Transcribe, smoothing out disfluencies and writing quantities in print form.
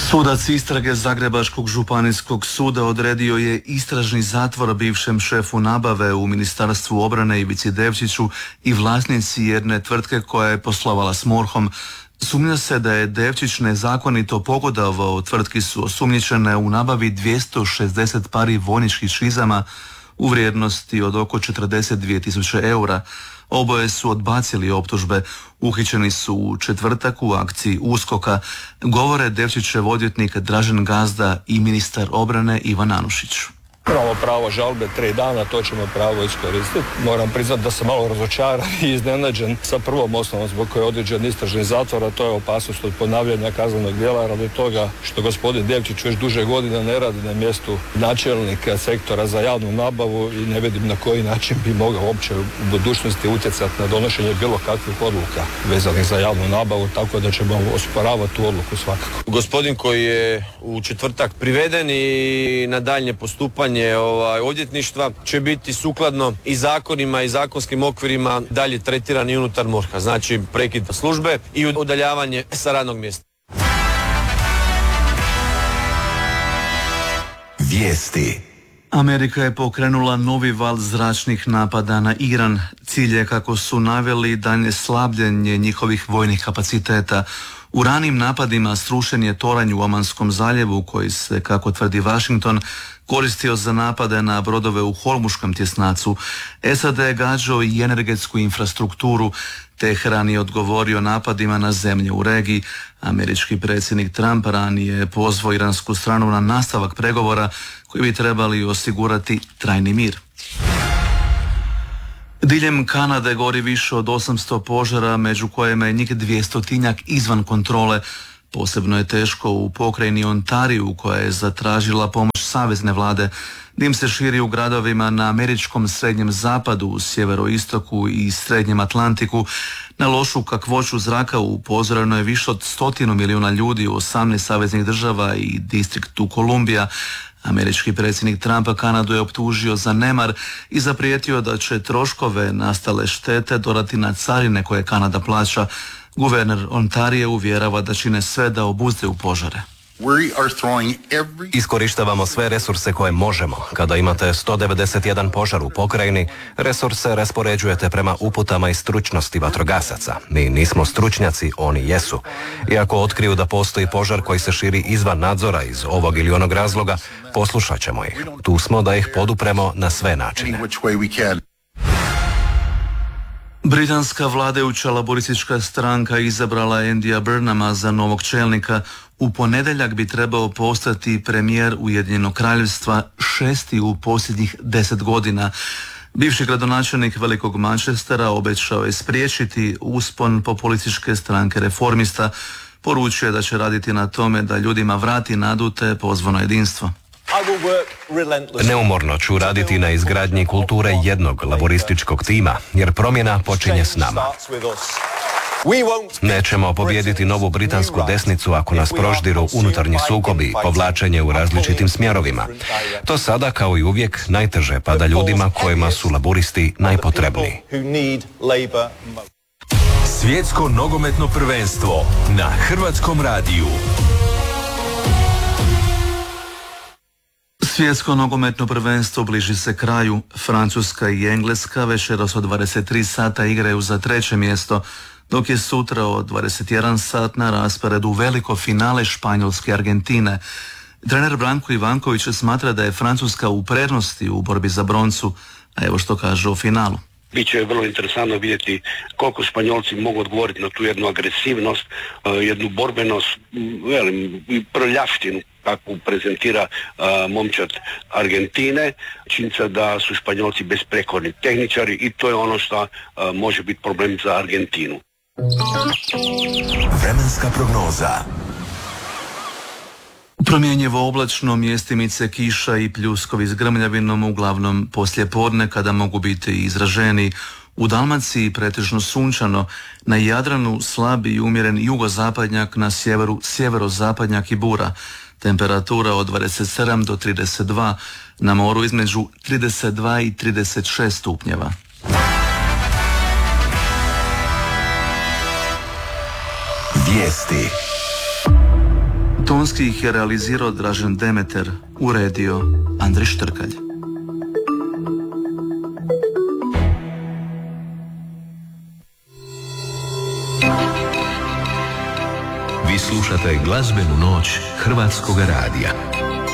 Sudac istrage Zagrebačkog županijskog suda odredio je istražni zatvor bivšem šefu nabave u Ministarstvu obrane Ivici Devčiću i vlasnici jedne tvrtke koja je poslovala s MORH-om. Sumnja se da je Devčić nezakonito pogodovao, tvrtki su osumnjičene u nabavi 260 pari vojničkih šizama u vrijednosti od oko 42.000 eura. Oboje su odbacili optužbe. Uhićeni su u četvrtak u akciji USKOK-a, govore Devčićev odvjetnik Dražen Gazda i ministar obrane Ivan Anušić. Imamo pravo žalbe 3 dana, to ćemo pravo iskoristiti. Moram priznati da sam malo razočaran i iznenađen sa prvom osnovom zbog koje je određen istražni zatvor, a to je opasnost od ponavljanja kaznenog djela radi toga što gospodin Devčić već duže godina ne radi na mjestu načelnika sektora za javnu nabavu i ne vidim na koji način bi mogao uopće u budućnosti utjecati na donošenje bilo kakvih odluka vezanih za javnu nabavu, tako da ćemo osporavati tu odluku svakako. Gospodin koji je u četvrtak priveden i na daljnje postupanje odvjetništva će biti sukladno i zakonima i zakonskim okvirima dalje tretirani unutar MORH-a, znači prekid službe i udaljavanje sa radnog mjesta. Vijesti. Amerika je pokrenula novi val zračnih napada na Iran. Cilj je, kako su naveli, daljnje slabljenje njihovih vojnih kapaciteta. U ranim napadima srušen je toranj u Omanskom zaljevu koji se, kako tvrdi Washington, koristio za napade na brodove u Hormuškom tjesnacu. SAD je gađao i energetsku infrastrukturu. Teheran je odgovorio napadima na zemlje u regiji. Američki predsjednik Trump ranije je pozvao iransku stranu na nastavak pregovora koji bi trebali osigurati trajni mir. Diljem Kanade gori više od 800 požara, među kojima je njih 200-tinjak izvan kontrole. Posebno je teško u pokrajini Ontariju, koja je zatražila pomoć savezne vlade. Dim se širi u gradovima na američkom srednjem zapadu, u sjeveroistoku i srednjem Atlantiku. Na lošu kakvoću zraka upozoreno je više od 100 milijuna ljudi u 18 saveznih država i distriktu Kolumbija. Američki predsjednik Trumpa Kanadu je optužio za nemar i zaprijetio da će troškove nastale štete dodati na carine koje Kanada plaća. Guverner Ontarije uvjerava da čine sve da obuzdaju požare. Iskorištavamo sve resurse koje možemo. Kada imate 191 požar u pokrajini, resurse raspoređujete prema uputama i stručnosti vatrogasaca. Mi nismo stručnjaci, oni jesu. I ako otkriju da postoji požar koji se širi izvan nadzora iz ovog ili onog razloga, poslušat ćemo ih. Tu smo da ih podupremo na sve načine. Britanska vladajuća laboristička stranka izabrala Andyja Burnhama za novog čelnika. U ponedjeljak bi trebao postati premijer Ujedinjenog kraljevstva, 6. u posljednjih 10 godina. Bivši gradonačelnik Velikog Manchestera obećao je spriječiti uspon populističke stranke Reformista. Poručuje da će raditi na tome da ljudima vrati nadu te pozvano jedinstvo. Neumorno ću raditi na izgradnji kulture jednog laborističkog tima, jer promjena počinje s nama. Nećemo pobijediti novu britansku desnicu ako nas proždiru unutarnji sukobi i povlačenje u različitim smjerovima. To sada, kao i uvijek, najteže pada ljudima kojima su laboristi najpotrebniji. Svjetsko nogometno prvenstvo na Hrvatskom radiju. Svjetsko nogometno prvenstvo bliži se kraju. Francuska i Engleska večeras od 23 sata igraju za 3. mjesto, dok je sutra od 21 sat na rasporedu veliko finale Španjolske i Argentine. Trener Branko Ivanković smatra da je Francuska u prednosti u borbi za broncu, a evo što kaže o finalu. Biće vrlo interesantno vidjeti koliko Španjolci mogu odgovoriti na tu jednu agresivnost, jednu borbenost, prljavštinu kakvu prezentira momčad Argentine. Činjenica da su Španjolci besprekorni tehničari i to je ono što može biti problem za Argentinu. Vremenska prognoza. Promjenjivo oblačno, mjestimice kiša i pljuskovi s grmljavinom, uglavnom poslije podne kada mogu biti izraženi. U Dalmaciji pretežno sunčano, na Jadranu slab i umjeren jugozapadnjak, na sjeveru sjeverozapadnjak i bura. Temperatura od 27 do 32, na moru između 32 i 36 stupnjeva. Vijesti. Tonski ih je realizirao Dražen Demeter, uredio Andrej Štrkalj. Vi slušate glazbenu noć Hrvatskog radija.